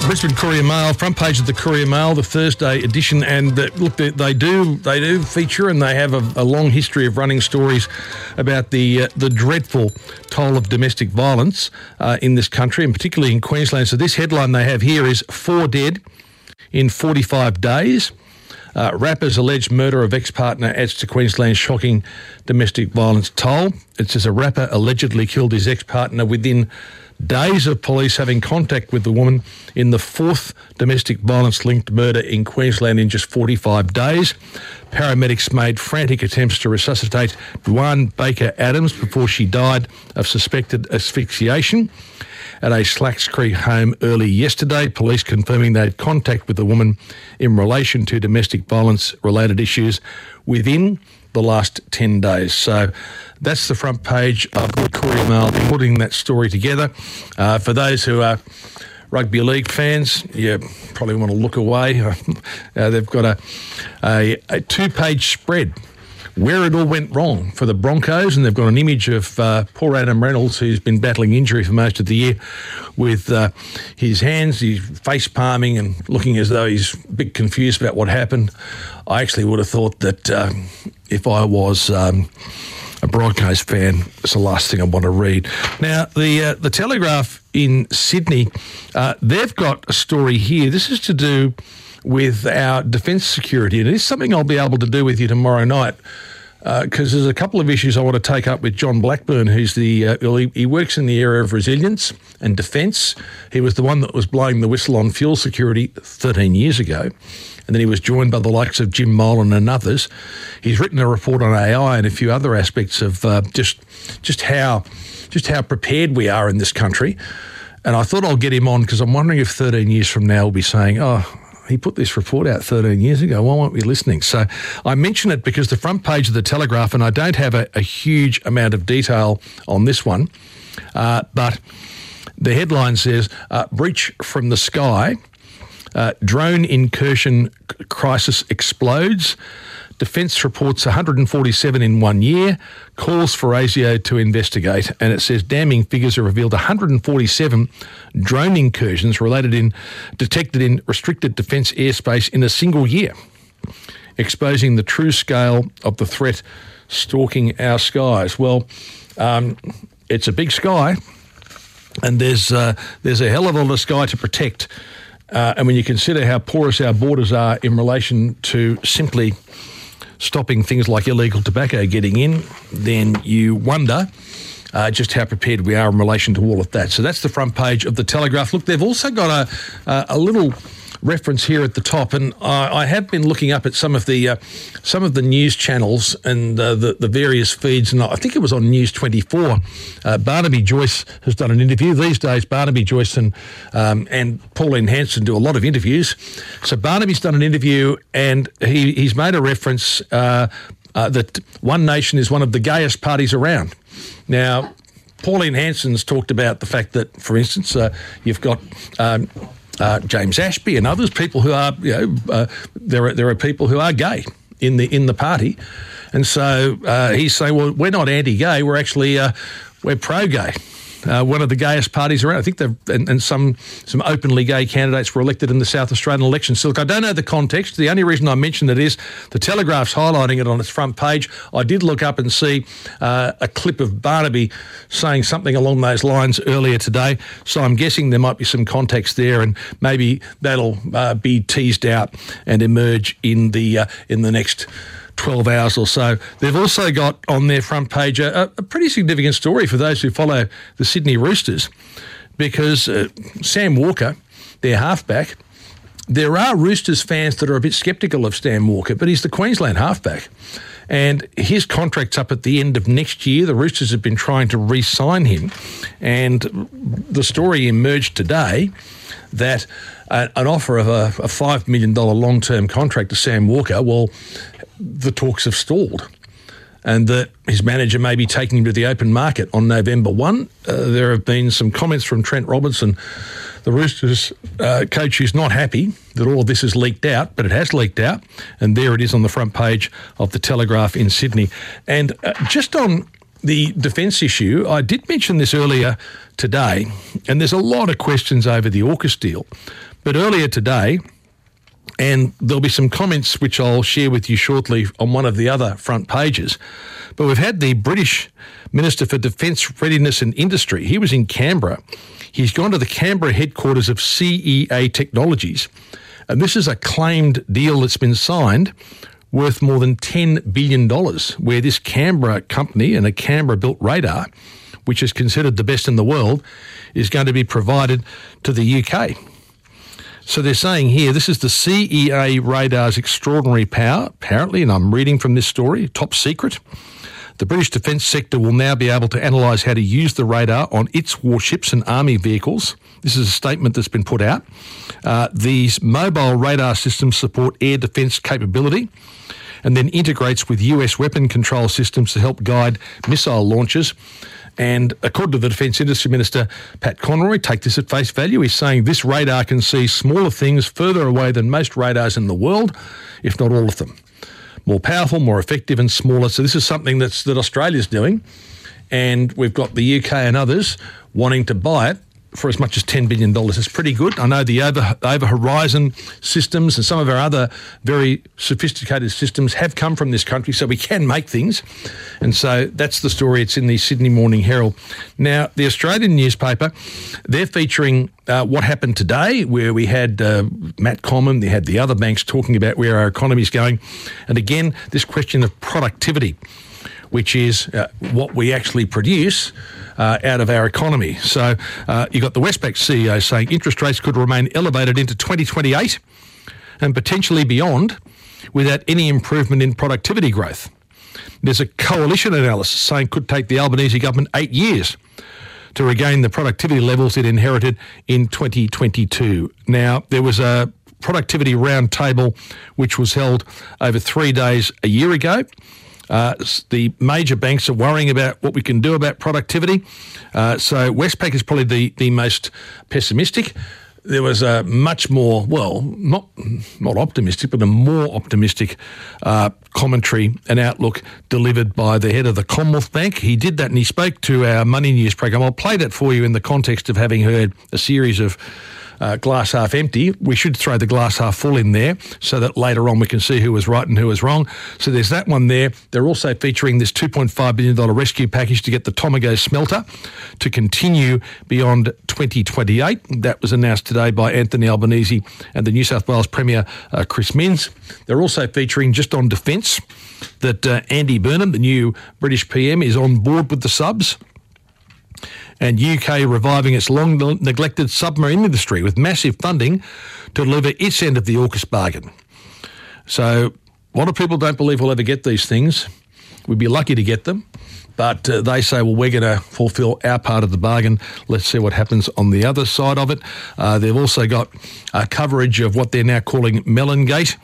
Brisbane Courier Mail, front page of the Courier Mail, the Thursday edition, and look, they do feature, and they have a long history of running stories about the dreadful toll of domestic violence in this country, and particularly in Queensland. So this headline they have here is 4 dead in 45 days. Rapper's alleged murder of ex-partner adds to Queensland's shocking domestic violence toll. It says a rapper allegedly killed his ex-partner within days of police having contact with the woman in the fourth domestic violence-linked murder in Queensland in just 45 days. Paramedics made frantic attempts to resuscitate Duane Baker Adams before she died of suspected asphyxiation at a Slacks Creek home early yesterday. Police confirming they had contact with the woman in relation to domestic violence-related issues within the last 10 days. So that's the front page of the Courier Mail, putting that story together. For those who are rugby league fans, you probably want to look away. They've got a two-page spread where it all went wrong for the Broncos, and they've got an image of poor Adam Reynolds, who's been battling injury for most of the year, with his hands, he's face palming and looking as though he's a bit confused about what happened. I actually would have thought that if I was a Broncos fan, it's the last thing I want to read. Now, the Telegraph in Sydney, they've got a story here. This is to do with our defence security, and it is something I'll be able to do with you tomorrow night, because there's a couple of issues I want to take up with John Blackburn, who's he works in the area of resilience and defence. He was the one that was blowing the whistle on fuel security 13 years ago, and then he was joined by the likes of Jim Molan and others. He's written a report on AI and a few other aspects of just how prepared we are in this country. And I thought I'll get him on because I'm wondering if 13 years from now we'll be saying, he put this report out 13 years ago. Why weren't we listening? So I mention it because the front page of the Telegraph, and I don't have a huge amount of detail on this one, but the headline says, breach from the sky, drone incursion crisis explodes, Defence reports 147 in 1 year, calls for ASIO to investigate, and it says damning figures have revealed 147 drone incursions detected in restricted defence airspace in a single year, exposing the true scale of the threat stalking our skies. Well, it's a big sky, and there's a hell of a lot of sky to protect. And when you consider how porous our borders are in relation to simply stopping things like illegal tobacco getting in, then you wonder just how prepared we are in relation to all of that. So that's the front page of the Telegraph. Look, they've also got a little reference here at the top, and I have been looking up at some of the news channels and the various feeds, and I think it was on News 24. Barnaby Joyce has done an interview. These days, Barnaby Joyce and Pauline Hanson do a lot of interviews. So Barnaby's done an interview, and he's made a reference that One Nation is one of the gayest parties around. Now, Pauline Hanson's talked about the fact that, for instance, you've got James Ashby and others, people who are, there are people who are gay in the party, and so he's saying, well, we're not anti-gay, we're actually we're pro-gay. One of the gayest parties around. I think and some openly gay candidates were elected in the South Australian election. So look, I don't know the context. The only reason I mentioned it is the Telegraph's highlighting it on its front page. I did look up and see a clip of Barnaby saying something along those lines earlier today. So I'm guessing there might be some context there, and maybe that'll be teased out and emerge in the next 12 hours or so. They've also got on their front page a pretty significant story for those who follow the Sydney Roosters, because Sam Walker, their halfback, there are Roosters fans that are a bit sceptical of Sam Walker, but he's the Queensland halfback, and his contract's up at the end of next year. The Roosters have been trying to re-sign him, and the story emerged today that an offer of a $5 million long-term contract to Sam Walker, well, the talks have stalled, and that his manager may be taking him to the open market on November 1. There have been some comments from Trent Robinson, the Roosters coach, who's not happy that all of this has leaked out, but it has leaked out, and there it is on the front page of the Telegraph in Sydney. And just on the defence issue, I did mention this earlier today, and there's a lot of questions over the AUKUS deal. But earlier today, and there'll be some comments which I'll share with you shortly on one of the other front pages, but we've had the British Minister for Defence Readiness and Industry. He was in Canberra. He's gone to the Canberra headquarters of CEA Technologies, and this is a claimed deal that's been signed worth more than $10 billion, where this Canberra company and a Canberra-built radar, which is considered the best in the world, is going to be provided to the UK. So they're saying here, this is the CEA radar's extraordinary power, apparently, and I'm reading from this story, top secret. The British defence sector will now be able to analyse how to use the radar on its warships and army vehicles. This is a statement that's been put out. These mobile radar systems support air defence capability and then integrates with US weapon control systems to help guide missile launches. And according to the Defence Industry Minister, Pat Conroy, take this at face value, he's saying this radar can see smaller things further away than most radars in the world, if not all of them. More powerful, more effective and smaller. So this is something that Australia's doing, and we've got the UK and others wanting to buy it for as much as $10 billion. It's pretty good. I know the over-horizon systems and some of our other very sophisticated systems have come from this country, so we can make things. And so that's the story. It's in the Sydney Morning Herald. Now, the Australian newspaper, they're featuring what happened today, where we had Matt Comyn, they had the other banks talking about where our economy is going. And again, this question of productivity, which is what we actually produce out of our economy. So you got the Westpac CEO saying interest rates could remain elevated into 2028 and potentially beyond without any improvement in productivity growth. There's a coalition analysis saying it could take the Albanese government 8 years to regain the productivity levels it inherited in 2022. Now, there was a productivity roundtable which was held over 3 days a year ago. The major banks are worrying about what we can do about productivity. So Westpac is probably the most pessimistic. There was a much more, well, not optimistic, but a more optimistic commentary and outlook delivered by the head of the Commonwealth Bank. He did that and he spoke to our Money News program. I'll play that for you in the context of having heard a series of glass half empty. We should throw the glass half full in there so that later on we can see who was right and who was wrong. So there's that one there. They're also featuring this $2.5 billion rescue package to get the Tomago smelter to continue beyond 2028. That was announced today by Anthony Albanese and the New South Wales Premier Chris Minns. They're also featuring, just on defence, that Andy Burnham, the new British PM, is on board with the subs. And UK reviving its long-neglected submarine industry with massive funding to deliver its end of the AUKUS bargain. So a lot of people don't believe we'll ever get these things. We'd be lucky to get them. But they say, well, we're going to fulfil our part of the bargain. Let's see what happens on the other side of it. They've also got coverage of what they're now calling Melongate.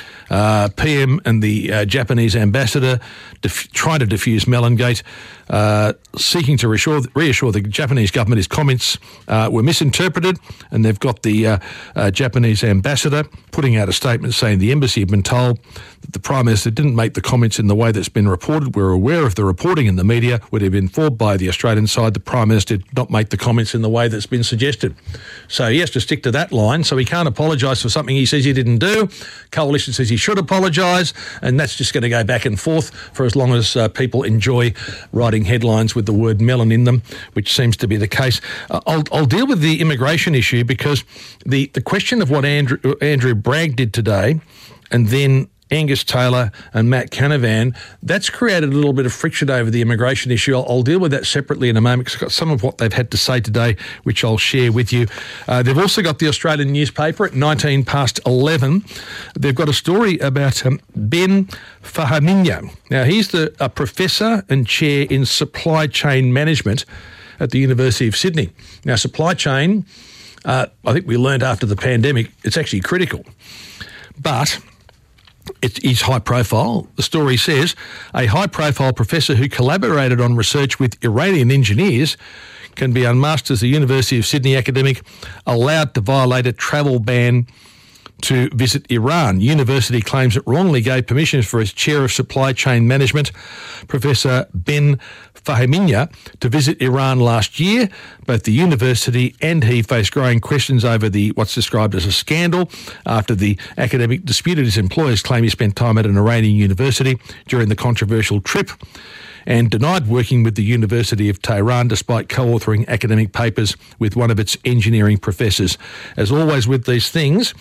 PM and the Japanese ambassador trying to defuse Melongate, seeking to reassure the Japanese government his comments were misinterpreted, and they've got the Japanese ambassador putting out a statement saying the embassy had been told that the Prime Minister didn't make the comments in the way that's been reported. We're aware of the reporting in the media, would have been informed by the Australian side. The Prime Minister did not make the comments in the way that's been suggested. So he has to stick to that line, so he can't apologise for something he says he didn't do. Coalition says he should apologise, and that's just going to go back and forth for as long as people enjoy writing headlines with the word melon in them, which seems to be the case. I'll deal with the immigration issue because the question of what Andrew Bragg did today, and then Angus Taylor and Matt Canavan, that's created a little bit of friction over the immigration issue. I'll deal with that separately in a moment because I've got some of what they've had to say today, which I'll share with you. They've also got the Australian newspaper at 19 past 11. They've got a story about Ben Fahaminya. Now, he's a professor and chair in supply chain management at the University of Sydney. Now, supply chain, I think we learned after the pandemic, it's actually critical. But it's high profile. The story says a high-profile professor who collaborated on research with Iranian engineers can be unmasked as a University of Sydney academic allowed to violate a travel ban to visit Iran. University claims it wrongly gave permissions for its chair of supply chain management, Professor Ben Fahimiya to visit Iran last year. Both the university and he faced growing questions over what's described as a scandal after the academic disputed his employers claim he spent time at an Iranian university during the controversial trip, and denied working with the University of Tehran despite co-authoring academic papers with one of its engineering professors. As always with these things,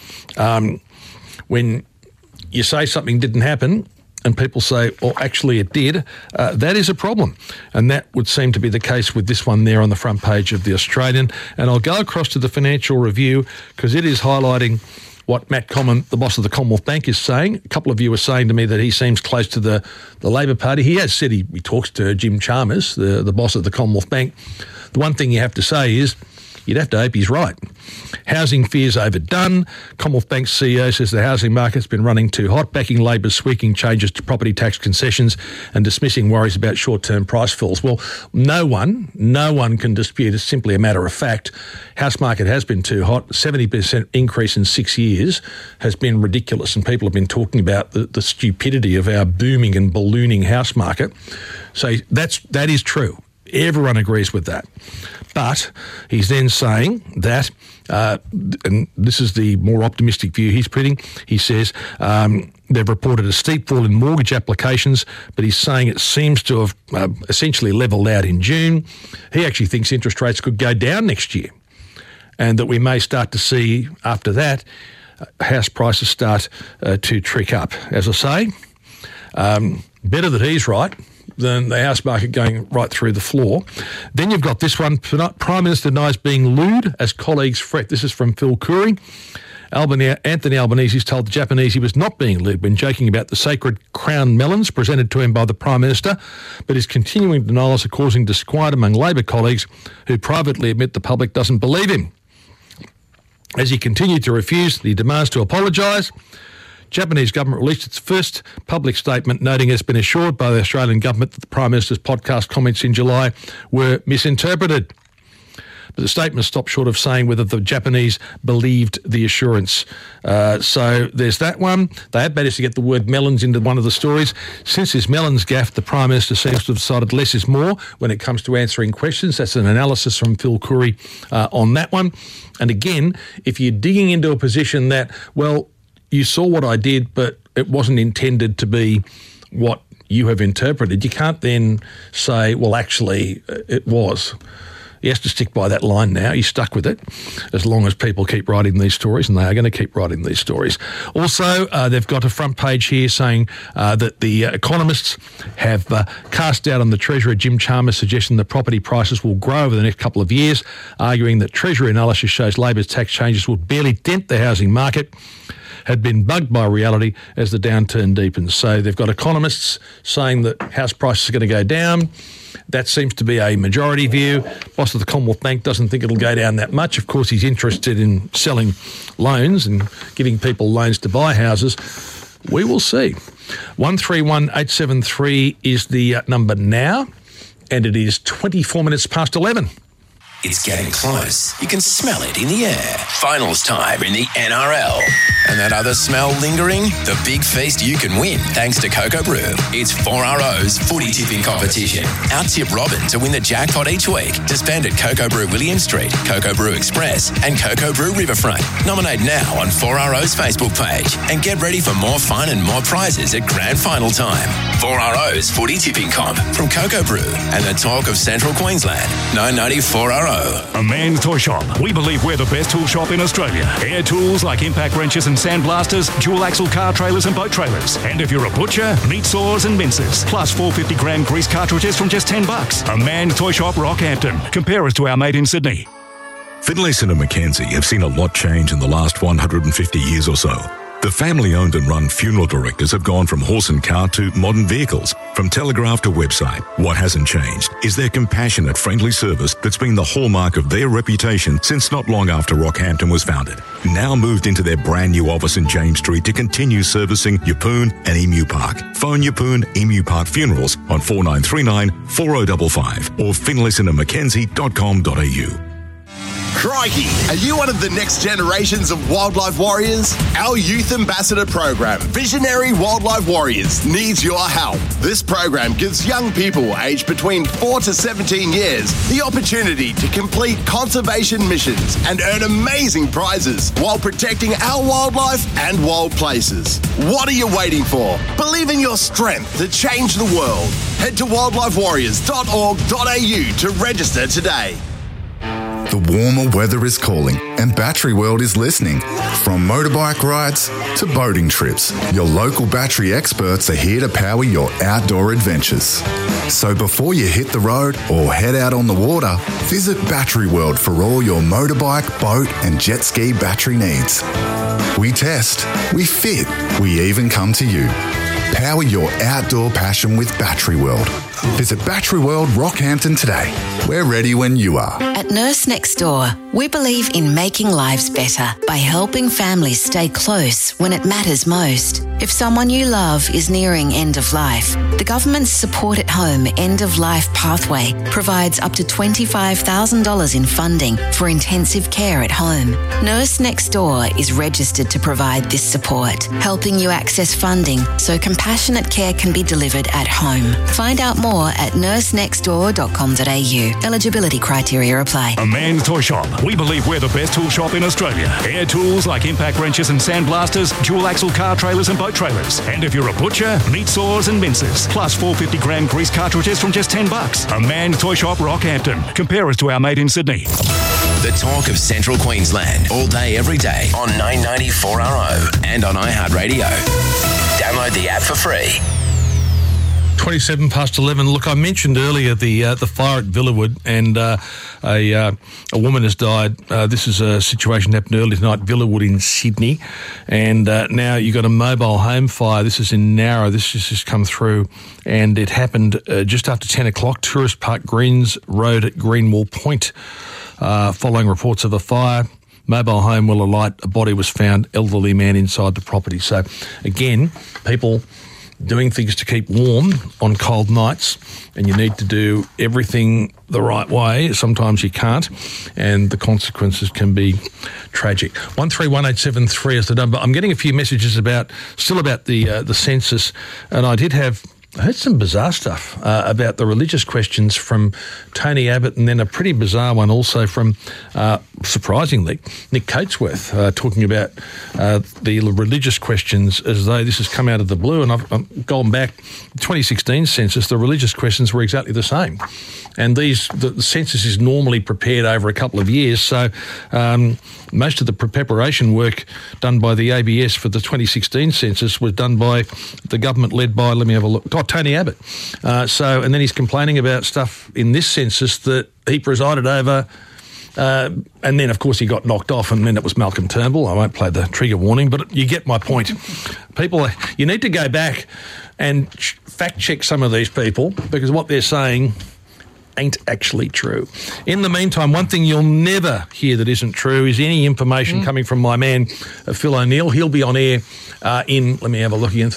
when you say something didn't happen and people say, well, actually it did, that is a problem. And that would seem to be the case with this one there on the front page of The Australian. And I'll go across to the Financial Review because it is highlighting what Matt Comyn, the boss of the Commonwealth Bank, is saying. A couple of you were saying to me that he seems close to the Labor Party. He has said he talks to Jim Chalmers, the boss of the Commonwealth Bank. The one thing you have to say is you'd have to hope he's right. Housing fears overdone. Commonwealth Bank CEO says the housing market's been running too hot, backing Labor's sweeping changes to property tax concessions and dismissing worries about short-term price falls. Well, no one can dispute, it's simply a matter of fact. House market has been too hot. 70% increase in 6 years has been ridiculous, and people have been talking about the stupidity of our booming and ballooning house market. So that is true. Everyone agrees with that. But he's then saying that, and this is the more optimistic view he's putting, he says they've reported a steep fall in mortgage applications, but he's saying it seems to have essentially levelled out in June. He actually thinks interest rates could go down next year, and that we may start to see, after that, house prices start to trick up. As I say, better that he's right than the house market going right through the floor. Then you've got this one. Prime Minister denies being lewd as colleagues fret. This is from Phil Coorey. Anthony Albanese told the Japanese he was not being lewd when joking about the sacred crown melons presented to him by the Prime Minister, but his continuing denials are causing disquiet among Labor colleagues who privately admit the public doesn't believe him. As he continued to refuse, he demands to apologise. Japanese government released its first public statement noting it's been assured by the Australian government that the Prime Minister's podcast comments in July were misinterpreted. But the statement stopped short of saying whether the Japanese believed the assurance. So there's that one. They have managed to get the word melons into one of the stories. Since this melons gaffe, the Prime Minister seems to have decided less is more when it comes to answering questions. That's an analysis from Phil Coorey on that one. And again, if you're digging into a position that, well, you saw what I did, but it wasn't intended to be what you have interpreted, you can't then say, well, actually, it was. He has to stick by that line now. He's stuck with it as long as people keep writing these stories, and they are going to keep writing these stories. Also, they've got a front page here saying that the economists have cast doubt on the Treasurer Jim Chalmers' suggestion that property prices will grow over the next couple of years, arguing that Treasury analysis shows Labor's tax changes will barely dent the housing market, had been bugged by reality as the downturn deepens. So they've got economists saying that house prices are going to go down. That seems to be a majority view. Boss of the Commonwealth Bank doesn't think it'll go down that much. Of course, he's interested in selling loans and giving people loans to buy houses. We will see. 131873 is the number now, and it is 24 minutes past 11. It's getting close. You can smell it in the air. Finals time in the NRL. And that other smell lingering? The big feast you can win thanks to Cocoa Brew. It's 4RO's footy tipping competition. Out-tip Robin to win the jackpot each week to spend at Cocoa Brew William Street, Cocoa Brew Express and Cocoa Brew Riverfront. Nominate now on 4RO's Facebook page and get ready for more fun and more prizes at grand final time. 4RO's footy tipping comp from Cocoa Brew and the talk of Central Queensland. 990 4RO. A Man's Toy Shop. We believe we're the best tool shop in Australia. Air tools like impact wrenches and sandblasters, dual axle car trailers and boat trailers. And if you're a butcher, meat saws and mincers. Plus 450-gram grease cartridges from just $10. A Man's Toy Shop, Rockhampton. Compare us to our mate in Sydney. Finlayson and Mackenzie have seen a lot change in the last 150 years or so. The family-owned and run funeral directors have gone from horse and cart to modern vehicles, from telegraph to website. What hasn't changed is their compassionate, friendly service that's been the hallmark of their reputation since not long after Rockhampton was founded. Now moved into their brand new office in James Street to continue servicing Yeppoon and Emu Park. Phone Yeppoon Emu Park Funerals on 4939 4055 or finlaysonandmackenzie.com.au. Crikey! Are you one of the next generations of wildlife warriors? Our Youth Ambassador program, Visionary Wildlife Warriors, needs your help. This program gives young people aged between 4 to 17 years the opportunity to complete conservation missions and earn amazing prizes while protecting our wildlife and wild places. What are you waiting for? Believe in your strength to change the world. Head to wildlifewarriors.org.au to register today. The warmer weather is calling and Battery World is listening. From motorbike rides to boating trips, your local battery experts are here to power your outdoor adventures. So before you hit the road or head out on the water, visit Battery World for all your motorbike, boat and jet ski battery needs. We test, we fit, we even come to you. Power your outdoor passion with Battery World. Visit Battery World Rockhampton today. We're ready when you are. At Nurse Next Door, we believe in making lives better by helping families stay close when it matters most. If someone you love is nearing end of life, the government's Support at Home End of Life Pathway provides up to $25,000 in funding for intensive care at home. Nurse Next Door is registered to provide this support, helping you access funding so compassionate care can be delivered at home. Find out more at nursenextdoor.com.au. Eligibility criteria apply. A Man's Toy Shop. We believe we're the best tool shop in Australia. Air tools like impact wrenches and sandblasters, dual axle car trailers and boat trailers. And if you're a butcher, meat saws and mincers. Plus 450 gram grease cartridges from just $10. A Man's Toy Shop Rockhampton. Compare us to our mate in Sydney. The talk of Central Queensland, all day, every day on 990 4RO and on iHeartRadio. Download the app for free. 27 past 11. Look, I mentioned earlier the fire at Villawood, and a woman has died. This is a situation that happened earlier tonight, Villawood in Sydney, and now you've got a mobile home fire. This is in Narra. This has just come through, and it happened just after 10 o'clock, Tourist Park Greens Road at Greenwall Point. Following reports of a fire, mobile home will alight. A body was found, elderly man inside the property. So, again, people doing things to keep warm on cold nights, and you need to do everything the right way. Sometimes you can't, and the consequences can be tragic. 131873 is the number. I'm getting a few messages about the census, and I heard some bizarre stuff about the religious questions from Tony Abbott, and then a pretty bizarre one also from, surprisingly, Nick Coatsworth, talking about the religious questions as though this has come out of the blue. And I've gone back, 2016 census, the religious questions were exactly the same. And the census is normally prepared over a couple of years, so most of the preparation work done by the ABS for the 2016 census was done by the government led by, let me have a look, Tony Abbott. And then he's complaining about stuff in this census that he presided over, and then, of course, he got knocked off, and then it was Malcolm Turnbull. I won't play the trigger warning, but you get my point. People, you need to go back and fact-check some of these people, because what they're saying ain't actually true. In the meantime, one thing you'll never hear that isn't true is any information coming from my man, Phil O'Neill. He'll be on air in, let me have a look again,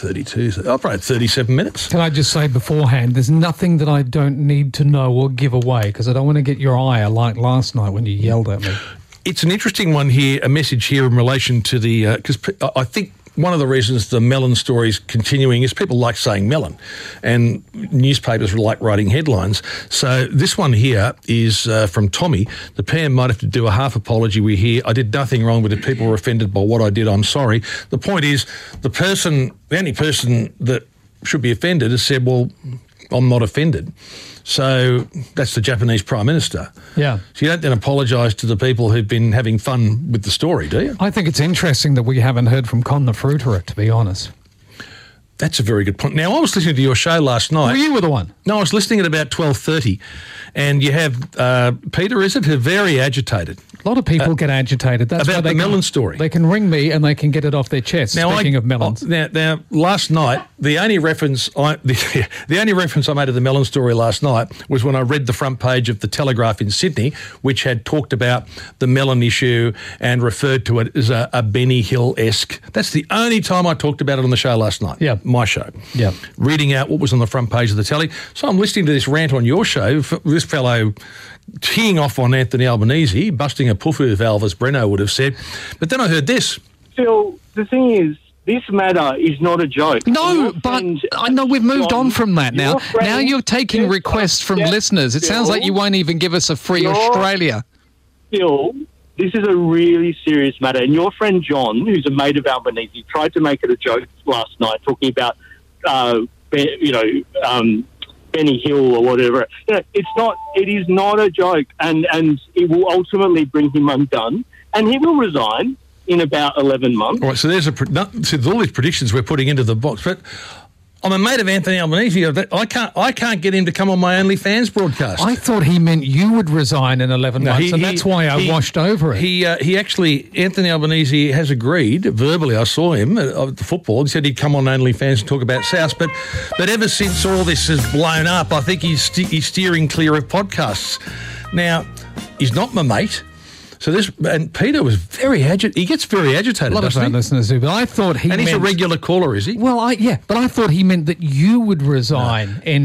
37 minutes. Can I just say beforehand, there's nothing that I don't need to know or give away, because I don't want to get your ire like last night when you yelled at me. It's an interesting one here, a message here in relation to the, because I think one of the reasons the melon story is continuing is people like saying melon, and newspapers like writing headlines. So this one here is from Tommy. The PM might have to do a half apology. We hear, I did nothing wrong, but if people were offended by what I did, I'm sorry. The point is, the only person that should be offended has said, well, I'm not offended. So that's the Japanese Prime Minister. Yeah. So you don't then apologise to the people who've been having fun with the story, do you? I think it's interesting that we haven't heard from Con the Fruiterer, to be honest. That's a very good point. Now, I was listening to your show last night. Were you the one? No, I was listening at about 12:30, and you have Peter, is it, who's very agitated. A lot of people get agitated. That's about the melon story. They can ring me and they can get it off their chest. Now, speaking of melons. Now, last night, the only reference I made to the melon story last night was when I read the front page of the Telegraph in Sydney, which had talked about the melon issue and referred to it as a Benny Hill-esque. That's the only time I talked about it on the show last night. Yeah. my show. Yeah. Reading out what was on the front page of the telly. So I'm listening to this rant on your show. This fellow teeing off on Anthony Albanese, busting a pufu valve, as Breno would have said. But then I heard this. Phil, the thing is, this matter is not a joke. No, but I know we've moved on from that now. Now you're taking requests from listeners. It sounds like you won't even give us a free Australia. Phil, this is a really serious matter. And your friend John, who's a mate of Albanese, tried to make it a joke last night, talking about, Benny Hill or whatever. It is not a joke, and it will ultimately bring him undone. And he will resign in about 11 months. All right, so there's all these predictions we're putting into the box. But I'm a mate of Anthony Albanese. I can't get him to come on my OnlyFans broadcast. I thought he meant you would resign in 11 months, and that's why I washed over it. He actually, Anthony Albanese has agreed, verbally, I saw him at the football. He said he'd come on OnlyFans and talk about South. But ever since all this has blown up, I think he's steering clear of podcasts. Now, he's not my mate. So and Peter was very agitated. He gets very agitated, doesn't he? Listeners do, but I thought he and he's a regular caller, is he? Well, but I thought he meant that you would resign. You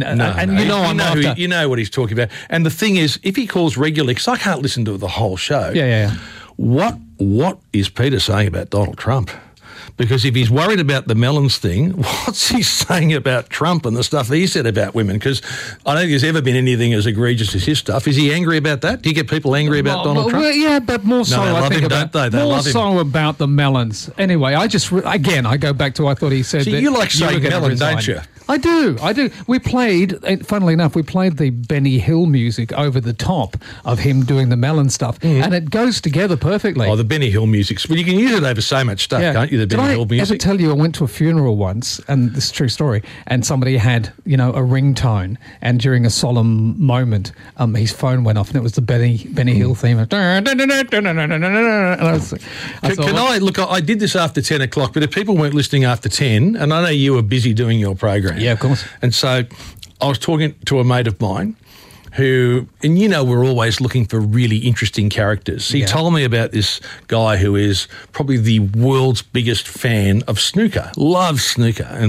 know what he's talking about. And the thing is, if he calls regularly, because I can't listen to the whole show. Yeah. What is Peter saying about Donald Trump? Because if he's worried about the melons thing, what's he saying about Trump and the stuff he said about women? Because I don't think there's ever been anything as egregious as his stuff. Is he angry about that? Do you get people angry about Donald Trump? Well, yeah, but more so, they love him, don't they? They more love him. so about the melons. Anyway, I go back to I thought he said that you like saying melon, don't you? I do. We played, funnily enough, the Benny Hill music over the top of him doing the melon stuff, and it goes together perfectly. Oh, the Benny Hill music. Well, you can use it over so much stuff, can't you, the Benny Hill music? Did I ever tell you I went to a funeral once, and this is a true story, and somebody had, a ringtone, and during a solemn moment, his phone went off, and it was the Benny Hill theme. I did this after 10 o'clock, but if people weren't listening after 10, and I know you were busy doing your program. Yeah, of course. And so I was talking to a mate of mine who, and we're always looking for really interesting characters. He told me about this guy who is probably the world's biggest fan of snooker, loves snooker, and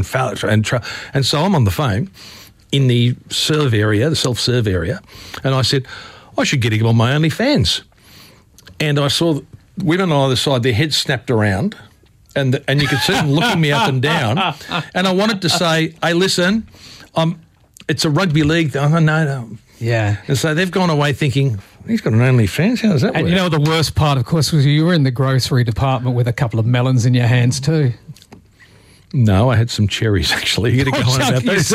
so I'm on the phone in the self-serve area, and I said, I should get him on my OnlyFans. And I saw women on either side, their heads snapped around, and you could see them looking me up and down. And I wanted to say, hey, listen, it's a rugby league. No. Yeah. And so they've gone away thinking, he's got an OnlyFans. How does that work? And the worst part, of course, was you were in the grocery department with a couple of melons in your hands too. No, I had some cherries, actually. You're going to go on about those.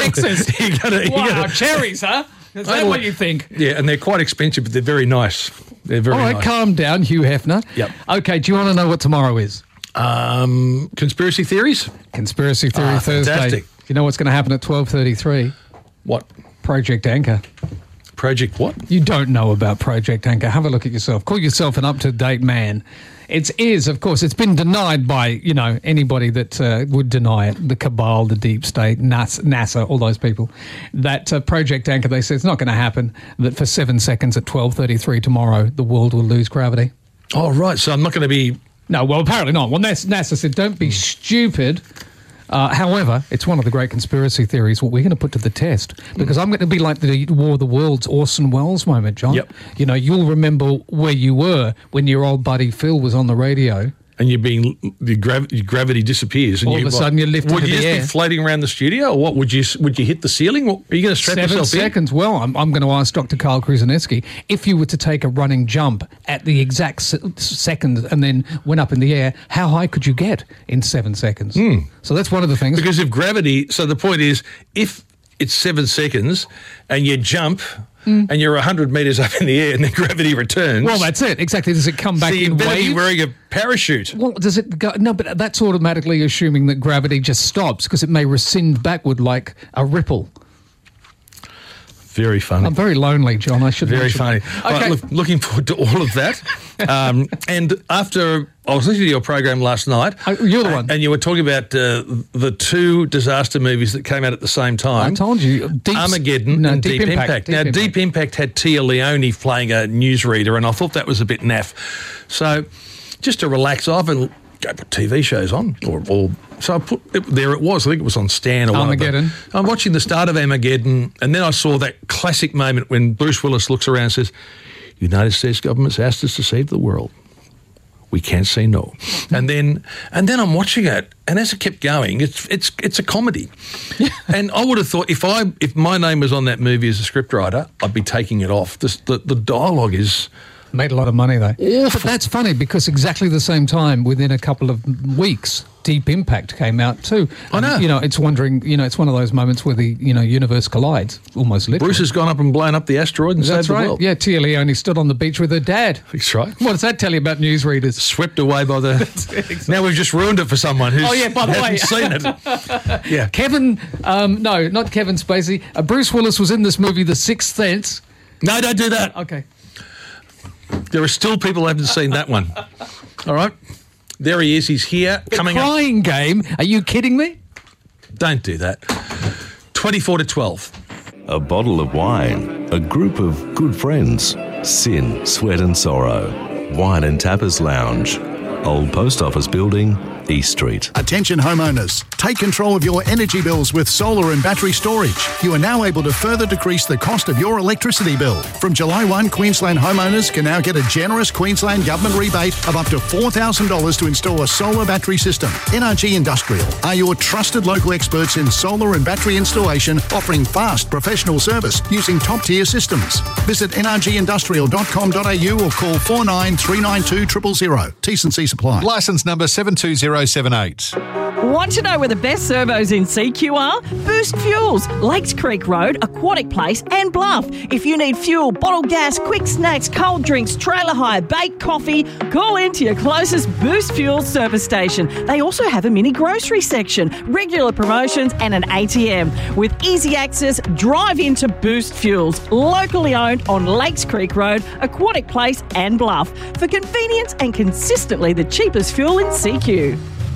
Wow, cherries, huh? Is that what you think? Yeah, and they're quite expensive, but they're very nice. They're very nice. All right, calm down, Hugh Hefner. Yep. Okay, do you want to know what tomorrow is? Conspiracy theories? Conspiracy Theory Thursday. Fantastic. You know what's going to happen at 12:33? What? Project Anchor. Project what? You don't know about Project Anchor. Have a look at yourself. Call yourself an up-to-date man. Of course, it's been denied by, anybody that would deny it. The cabal, the deep state, NASA, all those people. That Project Anchor, they say it's not going to happen, that for 7 seconds at 12:33 tomorrow, the world will lose gravity. Oh, right. So I'm not going to be... No, well, apparently not. Well, NASA said, don't be stupid. However, it's one of the great conspiracy theories what we're going to put to the test, because I'm going to be like the War of the Worlds Orson Welles moment, John. Yep. You'll remember where you were when your old buddy Phil was on the radio. And the gravity disappears. And all of a sudden you're lifted into the air. Would you just be floating around the studio, or what? Would you hit the ceiling? Are you going to strap yourself in? 7 seconds. Well, I'm going to ask Dr. Carl Kruszyniewski, if you were to take a running jump at the exact second and then went up in the air, how high could you get in 7 seconds? So that's one of the things. Because if gravity, so the point is, if it's 7 seconds and you jump... and you're 100 metres up in the air and then gravity returns. Well, that's it. Exactly. Does it come back in waves? So you better be wearing a parachute. Well, does it go... No, but that's automatically assuming that gravity just stops, because it may rescind backward like a ripple. Very funny. I'm very lonely, John. I should Very funny. Okay. Right, looking forward to all of that. And after I was listening to your program last night. You're the one. And you were talking about the two disaster movies that came out at the same time. I told you. Armageddon and Deep Impact. Now, Deep Impact had Tia Leone playing a newsreader, and I thought that was a bit naff. So just to relax, I go put TV shows on, or so I put there. It was. I think it was on Stan or Armageddon. I'm watching the start of Armageddon, and then I saw that classic moment when Bruce Willis looks around and says, "United States government's asked us to save the world. We can't say no." And then I'm watching it, and as it kept going, it's a comedy. And I would have thought if my name was on that movie as a scriptwriter, I'd be taking it off. The dialogue is Made a lot of money, though. awful. But that's funny because exactly the same time, within a couple of weeks, Deep Impact came out too. I know. It's wondering, it's one of those moments where the, universe collides, almost literally. Bruce has gone up and blown up the asteroid and That's saved right. the world. Yeah, Tia Leone stood on the beach with her dad. That's right. What does that tell you about newsreaders? Swept away by the... Now we've just ruined it for someone who's by the way. hasn't seen it. Yeah. Kevin, no, not Kevin Spacey. Bruce Willis was in this movie, The Sixth Sense. No, don't do that. Okay. There are still people who haven't seen that one. All right? There he is. He's here. Coming up. Crying Game. Are you kidding me? Don't do that. 24-12. A bottle of wine, a group of good friends, sin, sweat and sorrow, wine and tappers lounge, Old Post Office Building, East Street. Attention homeowners, take control of your energy bills with solar and battery storage. You are now able to further decrease the cost of your electricity bill. From July 1, Queensland homeowners can now get a generous Queensland government rebate of up to $4,000 to install a solar battery system. NRG Industrial are your trusted local experts in solar and battery installation, offering fast professional service using top-tier systems. Visit nrgindustrial.com.au or call 49 392 000. T&C supply. Licence number 72078. Want to know where the best servos in CQ are? Boost Fuels, Lakes Creek Road, Aquatic Place and Bluff. If you need fuel, bottled gas, quick snacks, cold drinks, trailer hire, baked coffee, call into your closest Boost Fuels service station. They also have a mini grocery section, regular promotions and an ATM. With easy access, drive into Boost Fuels, locally owned on Lakes Creek Road, Aquatic Place and Bluff. For convenience and consistently the cheapest fuel in CQ.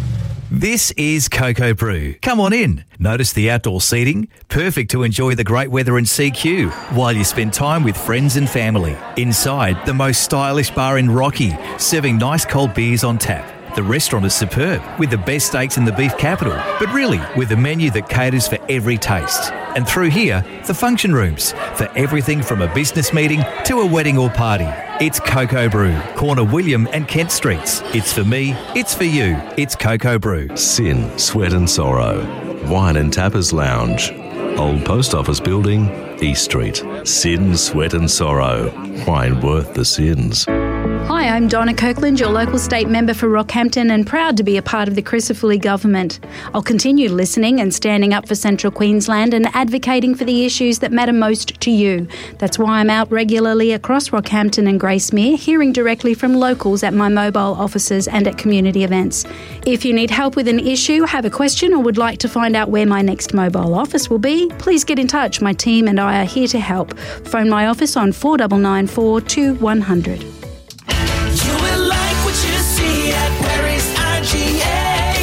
This is Cocoa Brew. Come on in. Notice the outdoor seating, perfect to enjoy the great weather in CQ while you spend time with friends and family. Inside, the most stylish bar in Rocky, serving nice cold beers on tap. The restaurant is superb, with the best steaks in the beef capital, but really with a menu that caters for every taste. And through here, the function rooms, for everything from a business meeting to a wedding or party. It's Cocoa Brew, corner William and Kent Streets. It's for me, it's for you, it's Cocoa Brew. Sin, sweat and sorrow, wine and tappers lounge, Old Post Office Building, East Street. Sin, sweat and sorrow, wine worth the sins. Hi, I'm Donna Kirkland, your local state member for Rockhampton and proud to be a part of the Crisafulli government. I'll continue listening and standing up for Central Queensland and advocating for the issues that matter most to you. That's why I'm out regularly across Rockhampton and Gracemere, hearing directly from locals at my mobile offices and at community events. If you need help with an issue, have a question or would like to find out where my next mobile office will be, please get in touch. My team and I are here to help. Phone my office on 4994 2100. You will like what you see at Paris IGA.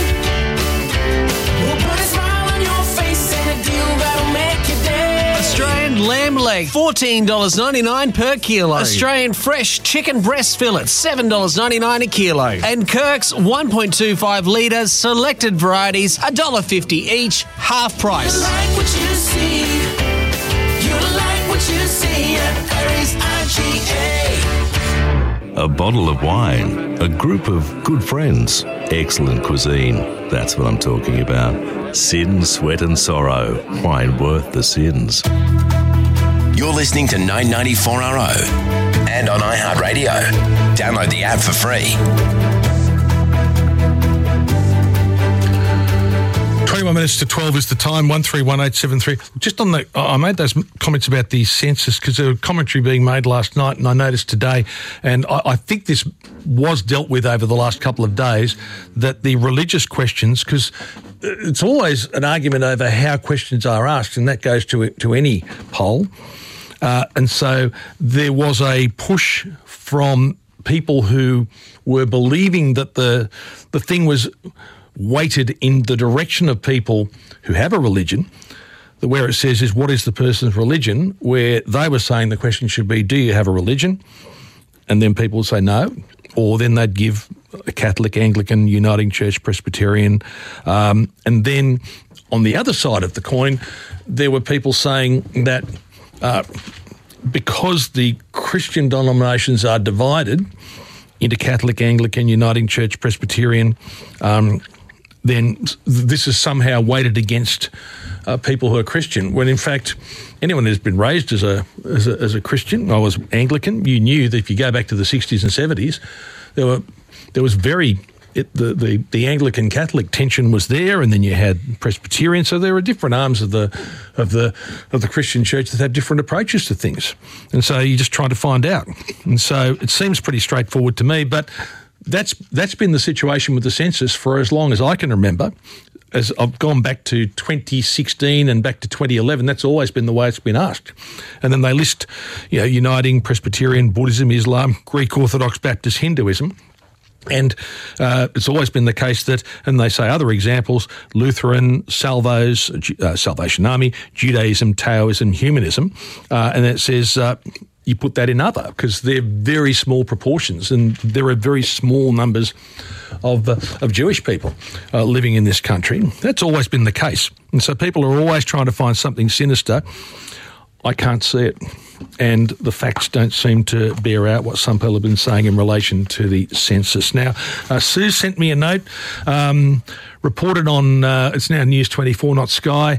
We'll put a smile on your face and a deal that'll make your day. Australian lamb leg, $14.99 per kilo. Australian fresh chicken breast fillet, $7.99 a kilo. And Kirk's 1.25 litres selected varieties, $1.50 each, half price. You like what you see. You like what you see at Paris IGA. A bottle of wine, a group of good friends, excellent cuisine. That's what I'm talking about. Sin, sweat and sorrow, wine worth the sins. You're listening to 994RO and on iHeartRadio. Download the app for free. 21 minutes to 12 is the time, 131873. Just on the, I made those comments about the census because there was commentary being made last night and I noticed today, and I think this was dealt with over the last couple of days, that the religious questions, because it's always an argument over how questions are asked, and that goes to any poll. And so there was a push from people who were believing that the thing was weighted in the direction of people who have a religion, where it says is what is the person's religion, where they were saying the question should be, do you have a religion? And then people would say no, or then they'd give Catholic, Anglican, Uniting Church, Presbyterian. And then on the other side of the coin, there were people saying that because the Christian denominations are divided into Catholic, Anglican, Uniting Church, Presbyterian, then this is somehow weighted against people who are Christian, when in fact anyone who's been raised as a Christian, I was Anglican, you knew that if you go back to the 60s and 70s, there was the Anglican Catholic tension was there, and then you had Presbyterian. So there are different arms of the Christian church that have different approaches to things, and so you're just trying to find out. And so it seems pretty straightforward to me, but that's been the situation with the census for as long as I can remember. As I've gone back to 2016 and back to 2011, that's always been the way it's been asked. And then they list, Uniting, Presbyterian, Buddhism, Islam, Greek Orthodox, Baptist, Hinduism. And it's always been the case that, and they say other examples, Lutheran, Salvos, Salvation Army, Judaism, Taoism, Humanism, and it says you put that in other because they're very small proportions, and there are very small numbers of Jewish people living in this country. That's always been the case. And so people are always trying to find something sinister. I can't see it. And the facts don't seem to bear out what some people have been saying in relation to the census. Now, Sue sent me a note, reported on, it's now News 24, not Sky,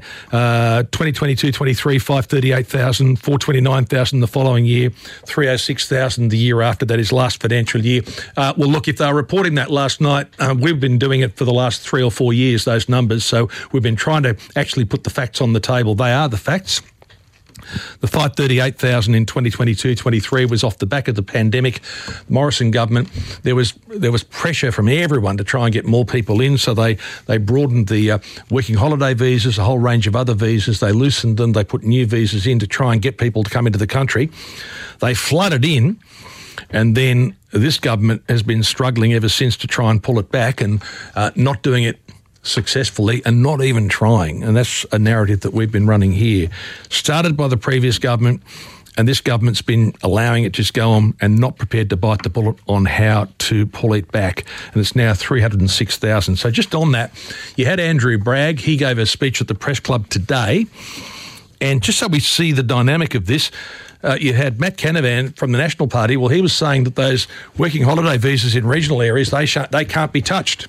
2022-23, 538,000, 429,000 the following year, 306,000 the year after, that is last financial year. Well, look, if they were reporting that last night, we've been doing it for the last 3 or 4 years, those numbers, so we've been trying to actually put the facts on the table. They are the facts. The 538,000 in 2022-23 was off the back of the pandemic. Morrison government, there was pressure from everyone to try and get more people in, so they broadened the working holiday visas, a whole range of other visas. They loosened them. They put new visas in to try and get people to come into the country. They flooded in, and then this government has been struggling ever since to try and pull it back and not doing it successfully and not even trying. And that's a narrative that we've been running here. Started by the previous government, and this government's been allowing it to just go on and not prepared to bite the bullet on how to pull it back. And it's now 306,000. So just on that, you had Andrew Bragg. He gave a speech at the Press Club today. And just so we see the dynamic of this, you had Matt Canavan from the National Party. Well, he was saying that those working holiday visas in regional areas, they can't be touched.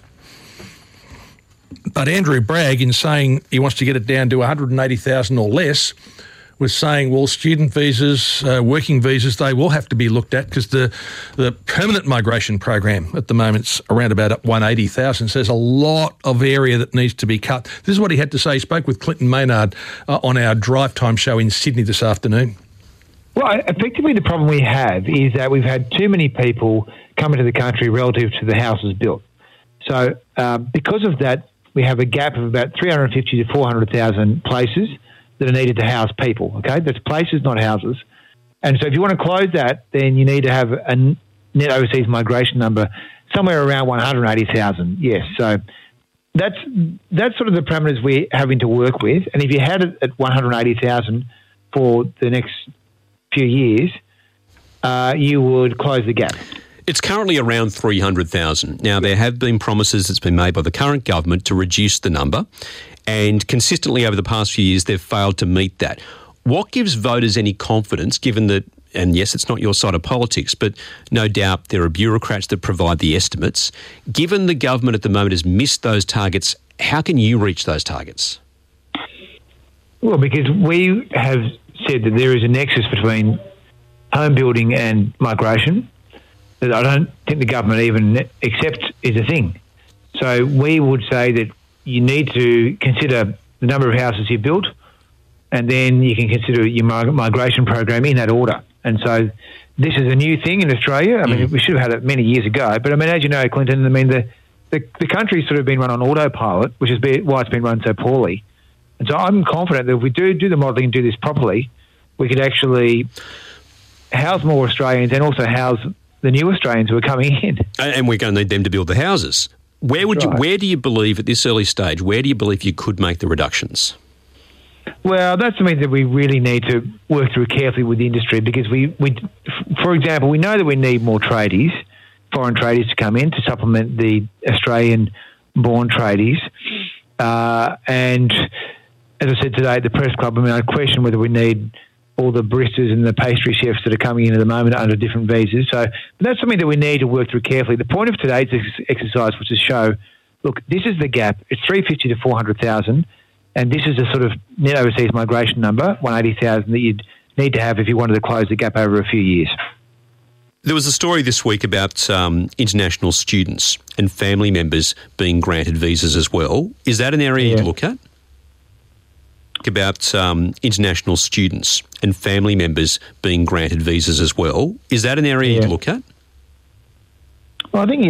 But Andrew Bragg, in saying he wants to get it down to 180,000 or less, was saying, well, student visas, working visas, they will have to be looked at because the permanent migration program at the moment's around about 180,000. So there's a lot of area that needs to be cut. This is what he had to say. He spoke with Clinton Maynard on our Drive Time show in Sydney this afternoon. Well, effectively the problem we have is that we've had too many people come into the country relative to the houses built. So because of that, we have a gap of about 350 to 400,000 places that are needed to house people, okay? That's places, not houses. And so if you want to close that, then you need to have a net overseas migration number somewhere around 180,000, yes. So that's sort of the parameters we're having to work with. And if you had it at 180,000 for the next few years, you would close the gap. It's currently around 300,000. Now, there have been promises that's been made by the current government to reduce the number, and consistently over the past few years, they've failed to meet that. What gives voters any confidence, given that, and yes, it's not your side of politics, but no doubt there are bureaucrats that provide the estimates. Given the government at the moment has missed those targets, how can you reach those targets? Well, because we have said that there is a nexus between home building and migration that I don't think the government even accepts is a thing. So we would say that you need to consider the number of houses you built, and then you can consider your migration program in that order. And so this is a new thing in Australia. I mean, we should have had it many years ago. But I mean, as you know, Clinton, I mean, the country's sort of been run on autopilot, which is why it's been run so poorly. And so I'm confident that if we do the modelling and do this properly, we could actually house more Australians and also house the new Australians who are coming in. And we're going to need them to build the houses. Where do you believe at this early stage, where do you believe you could make the reductions? Well, that's something that we really need to work through carefully with the industry because we for example, we know that we need more tradies foreign tradies to come in to supplement the Australian-born tradies. And as I said today at the press club, I question whether we need all the baristas and the pastry chefs that are coming in at the moment under different visas. So that's something that we need to work through carefully. The point of today's exercise was to show, look, this is the gap. It's 350 to 400,000, and this is the sort of net overseas migration number, 180,000, that you'd need to have if you wanted to close the gap over a few years. There was a story this week about international students and family members being granted visas as well. Is that an area you'd look at? About international students and family members being granted visas as well. Is that an area you'd look at? Well, I think